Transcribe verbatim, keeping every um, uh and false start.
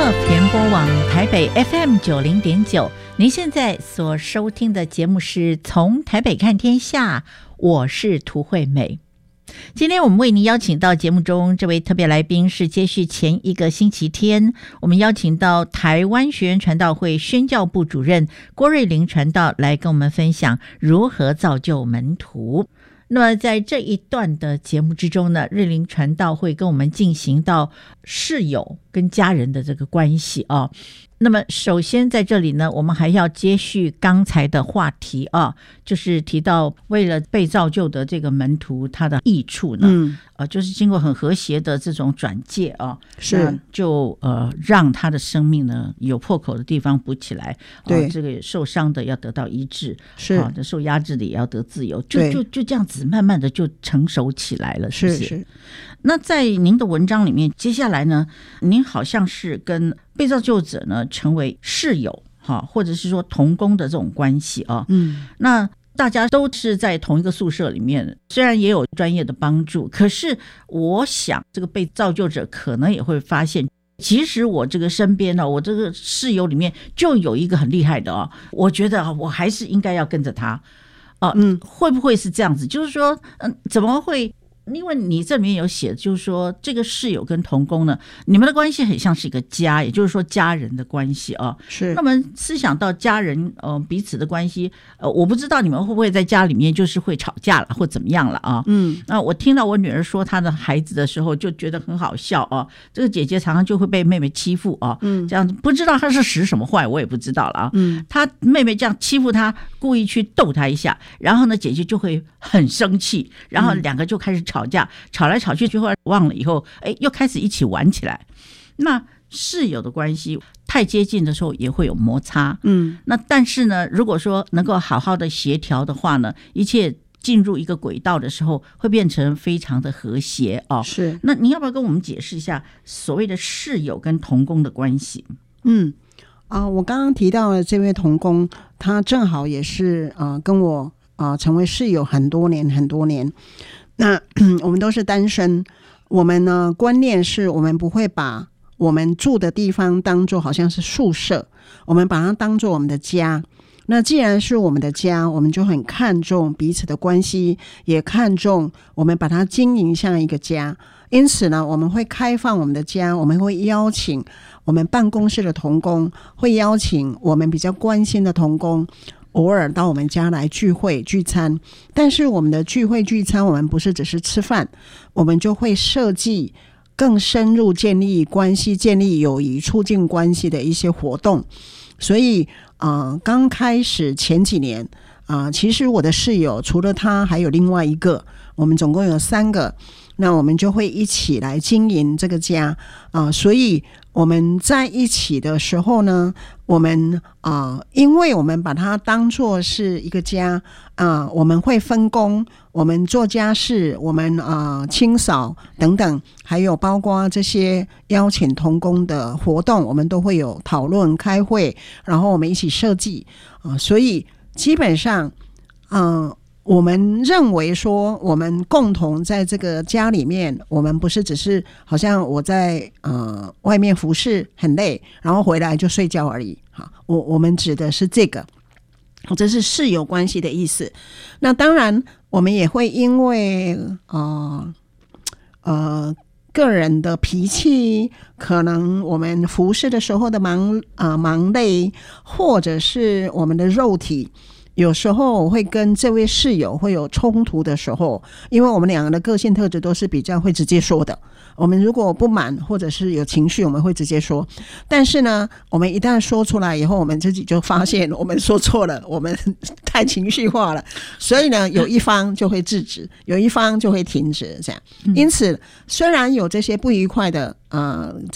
联播网台北 F M 九零点九，您现在所收听的节目是从台北看天下，我是涂惠美。今天我们为您邀请到节目中这位特别来宾，是接续前一个星期天我们邀请到台湾学园传道会宣教部主任郭瑞玲传道来跟我们分享如何造就门徒。那么在这一段的节目之中呢，瑞玲传道会跟我们进行到室友跟家人的这个关系啊。那么首先在这里呢，我们还要接续刚才的话题啊，就是提到为了被造就的这个门徒他的益处呢，嗯，呃，就是经过很和谐的这种转介啊，是就呃让他的生命呢有破口的地方补起来，对，呃，这个受伤的要得到医治，是啊，呃，受压制的也要得自由，就就就这样子慢慢的就成熟起来了，是不是？是是。那在您的文章里面，接下来呢，您好像是跟被造就者呢成为室友哈，或者是说同工的这种关系啊。嗯，那大家都是在同一个宿舍里面，虽然也有专业的帮助，可是我想这个被造就者可能也会发现，其实我这个身边呢，我这个室友里面就有一个很厉害的啊，我觉得我还是应该要跟着他。哦，嗯，会不会是这样子？就是说，嗯，怎么会？因为你这里面有写，就是说这个室友跟同工呢，你们的关系很像是一个家，也就是说家人的关系啊。是。那么思想到家人呃彼此的关系，呃，我不知道你们会不会在家里面就是会吵架了或怎么样了啊？嗯。那我听到我女儿说她的孩子的时候，就觉得很好笑啊。这个姐姐常常就会被妹妹欺负啊，嗯，这样子不知道她是使什么坏，我也不知道了啊。嗯。她妹妹这样欺负她，故意去逗她一下，然后呢，姐姐就会很生气，然后两个就开始吵。吵架吵来吵去，最后忘了以后，哎，又开始一起玩起来。那室友的关系太接近的时候也会有摩擦，嗯，那但是呢，如果说能够好好的协调的话呢，一切进入一个轨道的时候，会变成非常的和谐哦。是，那你要不要跟我们解释一下所谓的室友跟同工的关系？ 嗯。啊、呃，我刚刚提到的这位同工，他正好也是啊、呃，跟我啊、呃、成为室友很多年很多年。那我们都是单身，我们呢观念是我们不会把我们住的地方当作好像是宿舍，我们把它当作我们的家。那既然是我们的家，我们就很看重彼此的关系，也看重我们把它经营像一个家。因此呢，我们会开放我们的家，我们会邀请我们办公室的同工，会邀请我们比较关心的同工，偶尔到我们家来聚会聚餐。但是我们的聚会聚餐，我们不是只是吃饭，我们就会设计更深入建立关系、建立友谊、促进关系的一些活动。所以呃，刚开始前几年啊、呃，其实我的室友除了他还有另外一个，我们总共有三个，那我们就会一起来经营这个家啊、呃，所以我们在一起的时候呢，我们啊、呃，因为我们把它当作是一个家啊、呃，我们会分工，我们做家事，我们啊、呃、清扫等等，还有包括这些邀请同工的活动，我们都会有讨论、开会，然后我们一起设计啊、呃，所以基本上，嗯、呃。我们认为说我们共同在这个家里面，我们不是只是好像我在呃外面服侍很累，然后回来就睡觉而已。好，我我们指的是这个，这是室友关系的意思。那当然我们也会因为呃呃个人的脾气，可能我们服侍的时候的忙啊、呃、忙累，或者是我们的肉体，有时候我会跟这位室友会有冲突的时候，因为我们两个的个性特质都是比较会直接说的。我们如果不满或者是有情绪，我们会直接说。但是呢，我们一旦说出来以后，我们自己就发现我们说错了，我们太情绪化了。所以呢，有一方就会制止，有一方就会停止，这样。因此，虽然有这些不愉快的呃